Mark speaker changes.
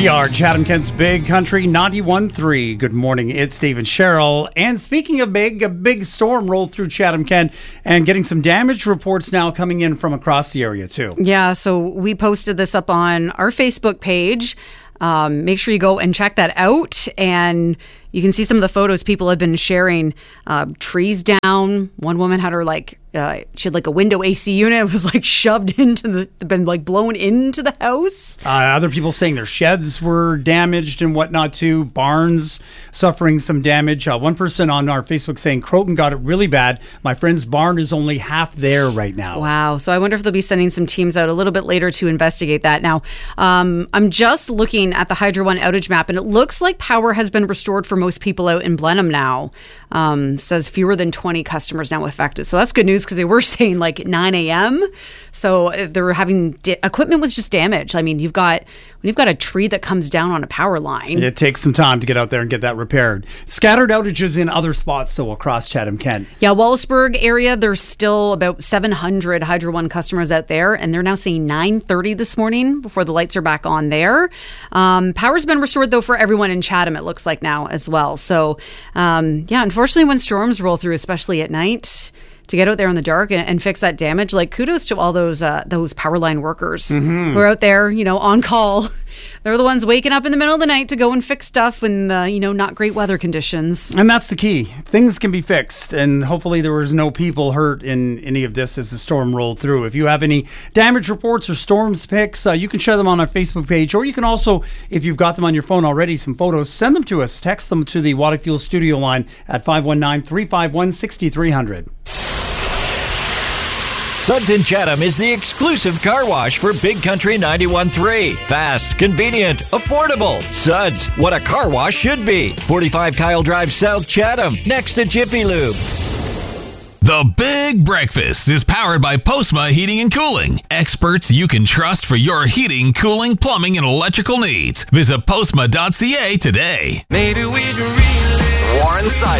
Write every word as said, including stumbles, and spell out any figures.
Speaker 1: We are Chatham-Kent's Big Country ninety-one point three. Good morning, it's Steve and Cheryl. And speaking of big, a big storm rolled through Chatham-Kent and getting some damage reports now coming in from across the area too.
Speaker 2: Yeah, so we posted this up on our Facebook page. Um, make sure you go and check that out. And you can see some of the photos people have been sharing. Uh, trees down. One woman had her like, uh, she had like a window A C unit. It was like shoved into the, been like blown into the house.
Speaker 1: Uh, other people saying their sheds were damaged and whatnot too. Barns suffering some damage. Uh, one person on our Facebook saying Croton got it really bad. My friend's barn is only half there right now.
Speaker 2: Wow. So I wonder if they'll be sending some teams out a little bit later to investigate that. Now, um, I'm just looking at the Hydro One outage map, and it looks like power has been restored for most people out in Blenheim now. Um, says fewer than twenty customers now affected. So that's good news because they were saying like nine a.m. So they were having di- equipment was just damaged. I mean, you've got when you've got a tree that comes down on a power line.
Speaker 1: It takes some time to get out there and get that repaired. Scattered outages in other spots, so across Chatham-Kent.
Speaker 2: Yeah, Wallaceburg area, there's still about seven hundred Hydro One customers out there, and they're now saying nine thirty this morning before the lights are back on there. Um, power's been restored, though, for everyone in Chatham, it looks like now as well. So, um, yeah, unfortunately, when storms roll through, especially at night, to get out there in the dark and, and fix that damage, like kudos to all those uh, those power line workers mm-hmm. who are out there, you know, on call. They're the ones waking up in the middle of the night to go and fix stuff in the, you know, not great weather conditions.
Speaker 1: And that's the key. Things can be fixed, and hopefully there was no people hurt in any of this as the storm rolled through. If you have any damage reports or storms pics, uh, you can share them on our Facebook page, or you can also, if you've got them on your phone already, some photos, send them to us. Text them to the Water Fuel studio line at five one nine, three five one, six three zero zero.
Speaker 3: Suds in Chatham is the exclusive car wash for Big Country ninety-one point three. Fast, convenient, affordable. Suds, what a car wash should be. forty-five Kyle Drive South, Chatham, next to Jiffy Lube.
Speaker 4: The Big Breakfast is powered by Postma Heating and Cooling. Experts you can trust for your heating, cooling, plumbing, and electrical needs. Visit postma dot c a today.
Speaker 5: Maybe we should really
Speaker 3: Warren Side.